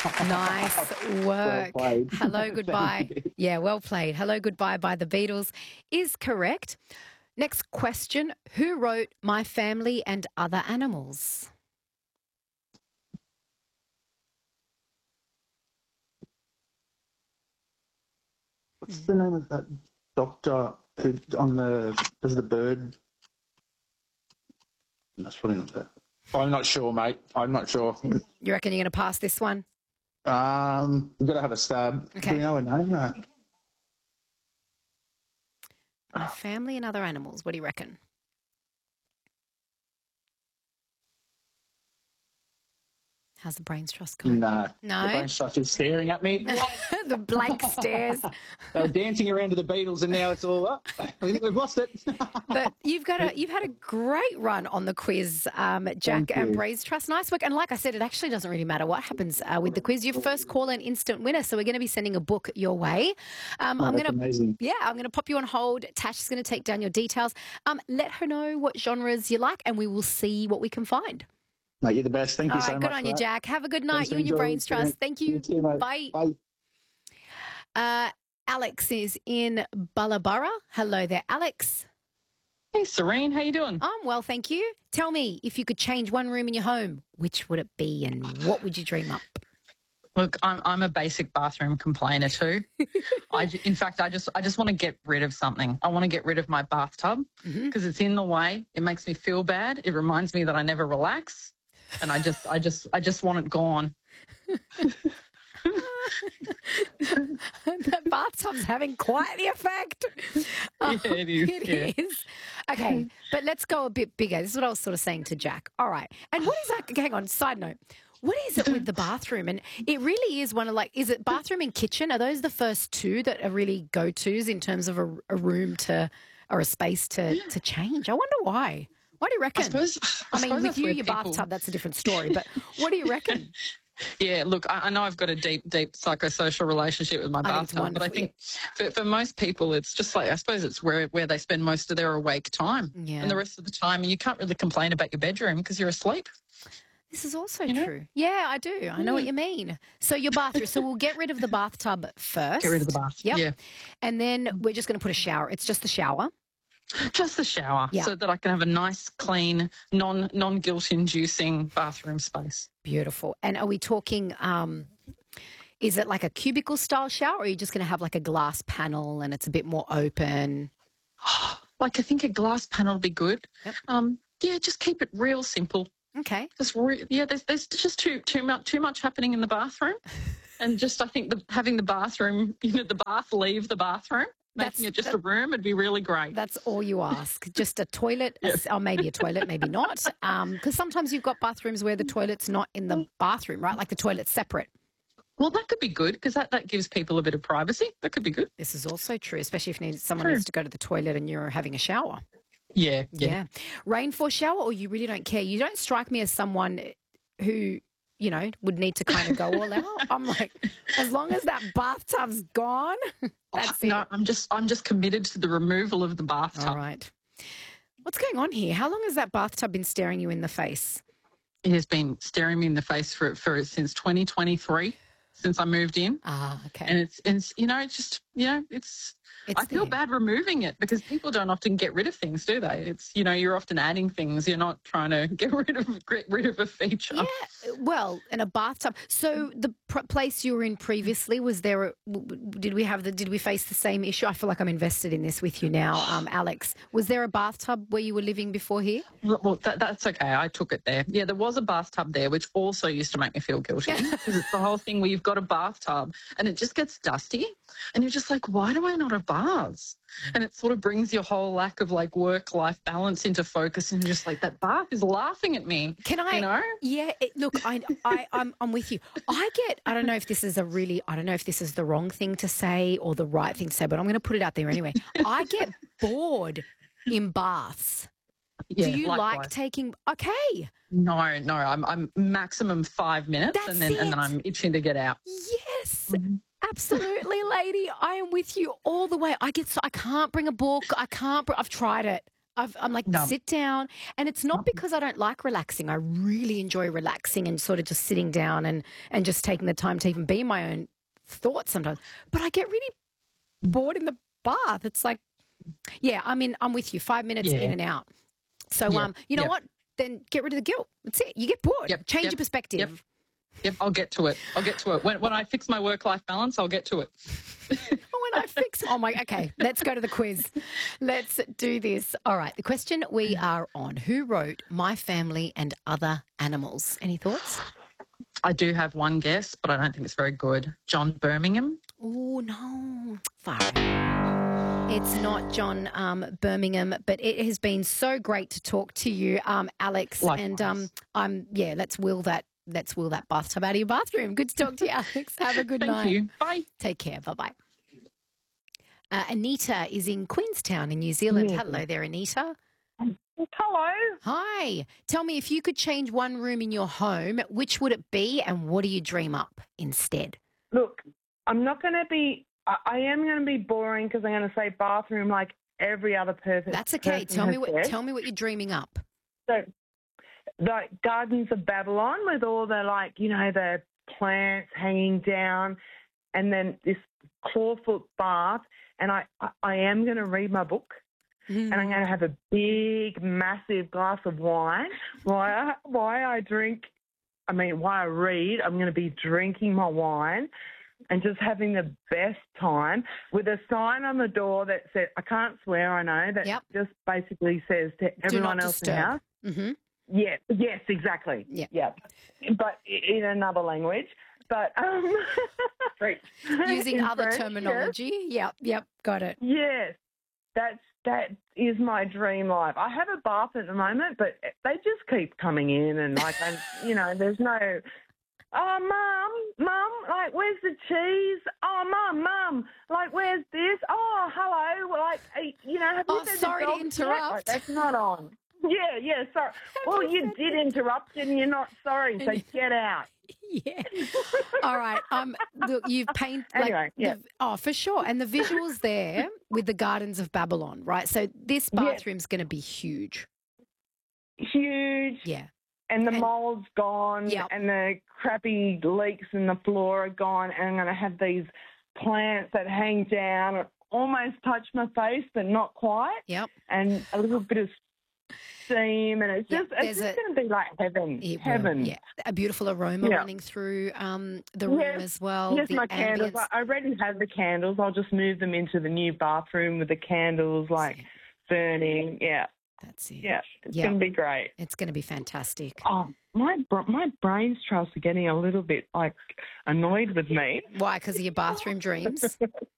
Nice Well work. played. Hello, goodbye. Thank you. Yeah, well played. Hello, goodbye by the Beatles is correct. Next question. Who wrote My Family and Other Animals? What's the name of that doctor who does the bird? That's probably not that. I'm not sure, mate. I'm not sure. You reckon you're going to pass this one? We've got to have a stab. Okay. Do you know her name? No. My Family and Other Animals. What do you reckon? How's the brains trust going? No. No? The brain stuff is staring at me. The blank stares. They were dancing around to the Beatles, and now it's all up. I think we've lost it. But you've had a great run on the quiz, Jack and Breeze Trust. Nice work. And like I said, it actually doesn't really matter what happens with the quiz. Your first call and instant winner. So we're going to be sending a book your way. Amazing. Yeah, I'm going to pop you on hold. Tash is going to take down your details. Let her know what genres you like, and we will see what we can find. Mate, you're the best. Thank you so much. Good on you, Jack. Have a good night. Thanks, You and your enjoy. Brains Trust. Thank you. You too, mate. Bye. Bye. Alex is in Bullaburra. Hello there, Alex. Hey, Serene, how you doing? I'm well, thank you. Tell me, if you could change one room in your home, which would it be and what would you dream up? Look, I'm a basic bathroom complainer too. In fact, I just want to get rid of something. I want to get rid of my bathtub because it's in the way. It makes me feel bad. It reminds me that I never relax, and I just want it gone. The bathtub's having quite the effect. Yeah, it is. It is. Okay, but let's go a bit bigger. This is what I was sort of saying to Jack. All right. And what is that? Hang on, side note. What is it with the bathroom? And it really is one of is it bathroom and kitchen? Are those the first two that are really go-tos in terms of a room or a space to change? I wonder why. What do you reckon? I mean, with you, your bathtub, that's a different story. But what do you reckon? Yeah, look, I know I've got a deep psychosocial relationship with my bathtub, but I think for most people, it's just I suppose it's where they spend most of their awake time. Yeah. And the rest of the time, you can't really complain about your bedroom because you're asleep. This is also true. Yeah, I do. I know what you mean. So your bathroom. So we'll get rid of the bathtub first. Get rid of the bath. Yep. Yeah. And then we're just going to put a shower. It's just the shower. Just the shower, so that I can have a nice, clean, non-guilt-inducing bathroom space. Beautiful. And are we talking, is it like a cubicle-style shower, or are you just going to have like a glass panel and it's a bit more open? I think a glass panel would be good. Yep. Yeah, just keep it real simple. Okay. There's just too much happening in the bathroom, and just I think having the bathroom, the bath leave the bathroom. Making it just a room, it'd be really great. That's all you ask. Just a toilet, or maybe a toilet, maybe not. Because sometimes you've got bathrooms where the toilet's not in the bathroom, right? Like the toilet's separate. Well, that could be good because that gives people a bit of privacy. That could be good. This is also true, especially if someone needs to go to the toilet and you're having a shower. Yeah. Rainfall shower, or you really don't care? You don't strike me as someone who, would need to kind of go all out. I'm like, as long as that bathtub's gone, that's it. No, I'm just committed to the removal of the bathtub. All right. What's going on here? How long has that bathtub been staring you in the face? It has been staring me in the face for since 2023, since I moved in. Ah, okay. And I feel bad removing it because people don't often get rid of things, do they? It's, you're often adding things. You're not trying to get rid of a feature. Yeah, well, in a bathtub. So the place you were in previously, did we face the same issue? I feel like I'm invested in this with you now, Alex. Was there a bathtub where you were living before here? Well, that's okay. I took it there. Yeah, there was a bathtub there, which also used to make me feel guilty because it's the whole thing where you've got a bathtub and it just gets dusty and you're just like, why do I not have baths? And it sort of brings your whole lack of work-life balance into focus, and you're just like, that bath is laughing at me. Can I? Yeah. Look, I'm with you. I don't know if this is the wrong thing to say or the right thing to say, but I'm going to put it out there anyway. I get bored in baths. Yeah, do you likewise. like taking? Okay. No. I'm maximum 5 minutes, and then I'm itching to get out. Yes. Absolutely, lady. I am with you all the way. I can't bring a book. I've tried it. I'm like, No. sit down. And it's not because I don't like relaxing. I really enjoy relaxing and sort of just sitting down and just taking the time to even be in my own thoughts sometimes. But I get really bored in the bath. It's like, yeah, I mean, I'm with you. 5 minutes Yeah. in and out. So, Yeah. you know Yeah. what? Then get rid of the guilt. That's it. You get bored. Yep. Change Yep. your perspective. Yep, I'll get to it. When I fix my work-life balance, I'll get to it. When I fix, okay, let's go to the quiz. Let's do this. All right, the question we are on. Who wrote My Family and Other Animals? Any thoughts? I do have one guess, but I don't think it's very good. John Birmingham. Oh, no. Far out. It's not John Birmingham, but it has been so great to talk to you, Alex. Likewise. And let's will that bathtub out of your bathroom. Good to talk to you, Alex. Have a good night. Thank you. Bye. Take care. Bye-bye. Anita is in Queenstown in New Zealand. Yeah. Hello there, Anita. Hello. Hi. Tell me, if you could change one room in your home, which would it be and what do you dream up instead? Look, I'm not going to be. I am going to be boring because I'm going to say bathroom like every other person. That's okay. Tell me what you're dreaming up. So, like Gardens of Babylon with all the the plants hanging down, and then this clawfoot bath. And I am going to read my book. And I'm going to have a big, massive glass of wine. Why I read, I'm going to be drinking my wine and just having the best time with a sign on the door that says, I can't swear, I know, that just basically says to everyone else in the house. Mm-hmm. Yeah, yes, exactly. Yeah. Yeah. But in another language. But Using in other French, terminology. Yep, got it. Yes. That is my dream life. I have a bath at the moment, but they just keep coming in and there's no, mum, like, where's the cheese? Oh, mum, like, where's this? Oh, hello, like, have you fed the sorry to dog yet? interrupt. Like, that's not on. Yeah, sorry. Well, you did interrupt and you're not sorry, so get out. Yeah. All right. Look, you've painted. Anyway, for sure. And the visuals there with the Gardens of Babylon, right? So this bathroom's going to be huge. Huge. Yeah. And the mold's gone, and the crappy leaks in the floor are gone, and I'm going to have these plants that hang down and almost touch my face, but not quite. Yep. And a little bit of steam, and it's just going to be like heaven. Heaven. Yeah. A beautiful aroma running through the room as well. Yes, the my candles. I already have the candles. I'll just move them into the new bathroom with the candles burning. Yeah. That's it. Yeah, it's going to be great. It's going to be fantastic. Oh, my brain cells are getting a little bit annoyed with me. Why? Because of your bathroom dreams?